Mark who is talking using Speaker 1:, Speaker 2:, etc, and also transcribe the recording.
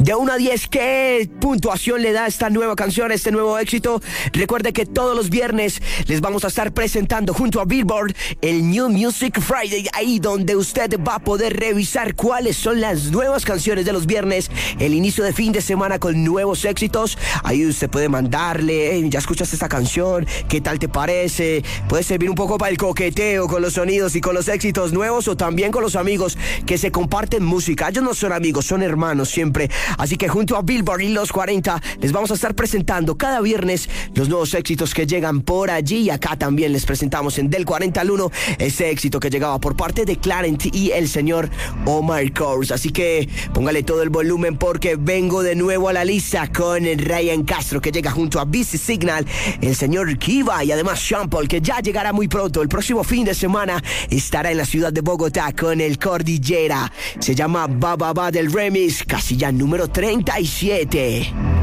Speaker 1: De 1 a 10, ¿qué puntuación le da esta nueva canción, este nuevo éxito? Recuerde que todos los viernes les vamos a estar presentando junto a Billboard el New Music Friday, ahí donde usted va a poder revisar cuáles son las nuevas canciones de los viernes, el inicio de fin de semana con nuevos éxitos. Ahí usted puede mandarle, hey, ya escuchaste esta canción, ¿qué tal te parece? Puede servir un poco para el coqueteo con los sonidos y con los éxitos nuevos, o también con los amigos que se comparten música. Ellos no son amigos, son hermanos siempre. Así que junto a Billboard y los 40 les vamos a estar presentando cada viernes los nuevos éxitos que llegan por allí, y acá también les presentamos en Del 40 al 1 ese éxito que llegaba por parte de Clarent y el señor Omar Courtz. Así que póngale todo el volumen porque vengo de nuevo a la lista con Ryan Castro, que llega junto a BC Signal, el señor Kiva y además Sean Paul, que ya llegará muy pronto. El próximo fin de semana estará en la ciudad de Bogotá con el Cordillera. Se llama Ba Ba Ba del remix, casilla número 37.